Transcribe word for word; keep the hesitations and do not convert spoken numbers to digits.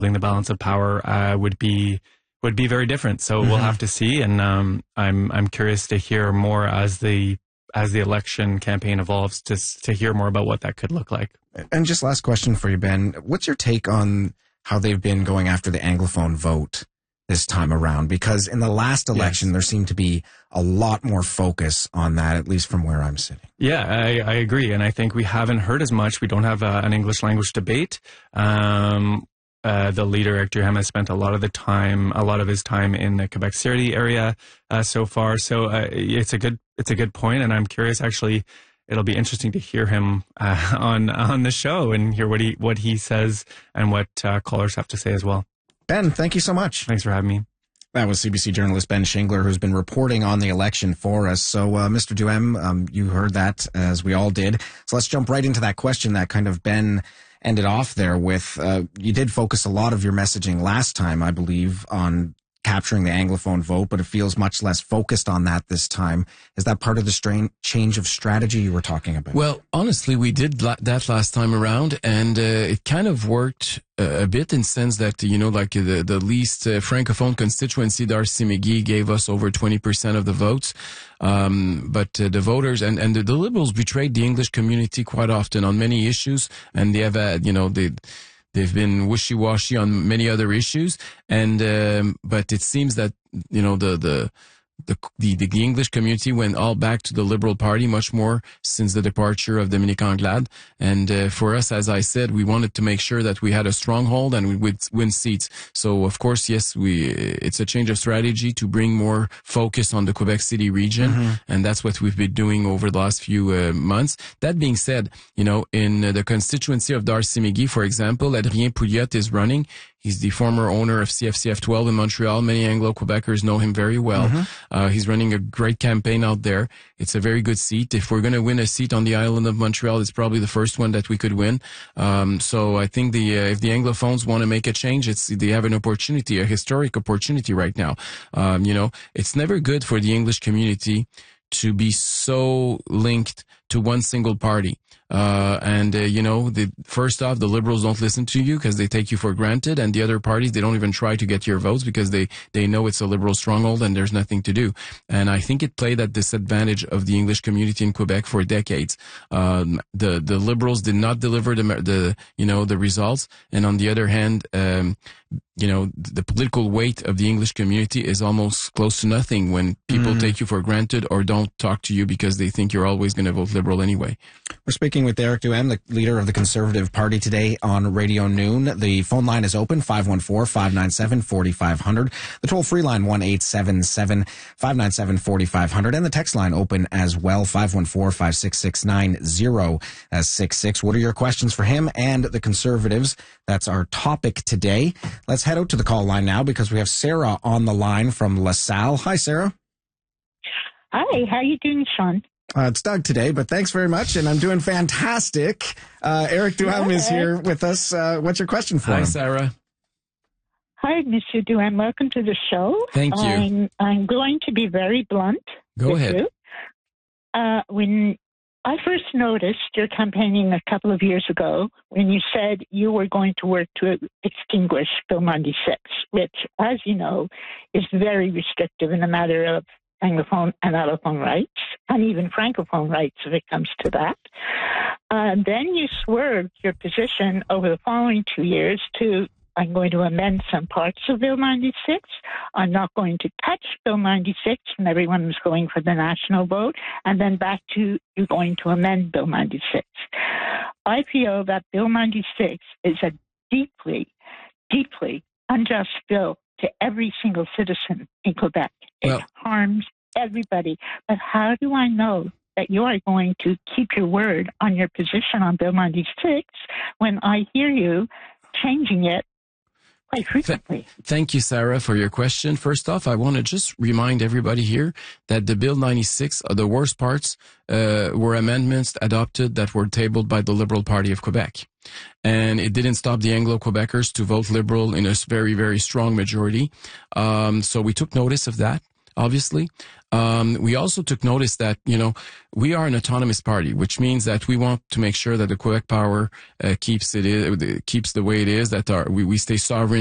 the balance of power uh, would be would be very different. So mm-hmm. we'll have to see, and um, I'm I'm curious to hear more as the as the election campaign evolves to to hear more about what that could look like. And just last question for you, Ben. What's your take on how they've been going after the Anglophone vote this time around? Because in the last election, yes. there seemed to be a lot more focus on that, at least from where I'm sitting. Yeah, I, I agree. And I think we haven't heard as much. We don't have a, an English language debate. Um, uh, the leader, Eric Duhem, has spent a lot of the time, a lot of his time in the Quebec City area uh, so far. So uh, it's a good, it's a good point. And I'm curious, actually, it'll be interesting to hear him uh, on on the show and hear what he what he says and what uh, callers have to say as well. Ben, thank you so much. Thanks for having me. That was C B C journalist Ben Shingler, who's been reporting on the election for us. So, uh, Mister Duhem, um, you heard that, as we all did. So let's jump right into that question that kind of Ben ended off there with. Uh, you did focus a lot of your messaging last time, I believe, on capturing the Anglophone vote, but it feels much less focused on that this time. Is that part of the strain, change of strategy you were talking about? Well, honestly, we did la- that last time around, and uh, it kind of worked uh, a bit in the sense that, you know, like the, the least uh, Francophone constituency, Darcy McGee, gave us over twenty percent of the votes. Um, but uh, the voters and, and the, the Liberals betrayed the English community quite often on many issues, and they have, uh, you know, they... They've been wishy-washy on many other issues, and um, but it seems that, you know, the the the the, the English community went all back to the Liberal Party much more since the departure of Dominique Anglade. And uh, for us, as I said, we wanted to make sure that we had a stronghold and we would win seats. So, of course, yes, we it's a change of strategy to bring more focus on the Quebec City region, mm-hmm. and that's what we've been doing over the last few uh, months. That being said, you know, in uh, the constituency of Darcy McGee, for example, Adrien Pouliot is running. He's the former owner of C F C F twelve in Montreal. Many Anglo-Quebecers know him very well. Mm-hmm. Uh, he's running a great campaign out there. It's a very good seat. If we're going to win a seat on the island of Montreal, it's probably the first one that we could win. Um, so I think the uh, if the Anglophones want to make a change, it's they have an opportunity, a historic opportunity right now. Um, you know, it's never good for the English community to be so linked to one single party. Uh, and, uh, you know, the, first off, the Liberals don't listen to you because they take you for granted. And the other parties, they don't even try to get your votes because they, they know it's a Liberal stronghold and there's nothing to do. And I think it played at disadvantage of the English community in Quebec for decades. Um, the, the Liberals did not deliver the, the, you know, the results. And on the other hand, um, you know, the political weight of the English community is almost close to nothing when people mm. take you for granted or don't talk to you because they think you're always going to vote Liberal anyway. We're speaking with Eric Duhem, the leader of the Conservative Party, today on Radio Noon. The phone line is open, five one four, five nine seven, four five zero zero. The toll-free line, one eight seven seven, five nine seven, four five zero zero. And the text line open as well, five one four, five six six, nine zero six six. What are your questions for him and the Conservatives? That's our topic today. Let's head out to the call line now because we have Sarah on the line from LaSalle. Hi, Sarah. Hi, how are you doing, Sean? Uh, it's Doug today, but thanks very much, and I'm doing fantastic. Uh, Eric Duhem Good. is here with us. Uh, what's your question for Hi, him? Sarah. Hi, Mister Duhem. Welcome to the show. Thank you. I'm, I'm going to be very blunt. Go with ahead. You. Uh, when I first noticed your campaigning a couple of years ago, when you said you were going to work to extinguish Bill ninety-six, which, as you know, is very restrictive in a matter of Anglophone and Allophone rights, and even Francophone rights if it comes to that. Uh, then you swerved your position over the following two years to, I'm going to amend some parts of Bill ninety-six. I'm not going to touch Bill ninety-six, and everyone was going for the national vote, and then back to you're going to amend Bill ninety-six. I feel that Bill ninety-six is a deeply, deeply unjust bill to every single citizen in Quebec. Well, it harms everybody. But how do I know that you are going to keep your word on your position on Bill ninety-six when I hear you changing it quite frequently? Th- thank you, Sarah, for your question. First off, I want to just remind everybody here that the Bill ninety-six, uh, the worst parts, uh, were amendments adopted that were tabled by the Liberal Party of Quebec. And it didn't stop the Anglo-Quebecers to vote Liberal in a very, very strong majority. Um, so we took notice of that. obviously. Um, we also took notice that, you know, we are an autonomous party, which means that we want to make sure that the Quebec Power uh, keeps it, keeps the way it is, that our, we, we stay sovereign